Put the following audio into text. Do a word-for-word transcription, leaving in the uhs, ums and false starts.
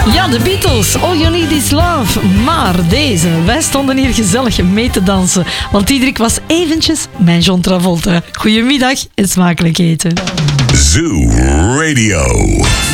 Ja, de Beatles, All You Need Is Love. Maar deze, wij stonden hier gezellig mee te dansen. Want Diederik was eventjes mijn John Travolta. Goedemiddag en smakelijk eten. Zoo Radio.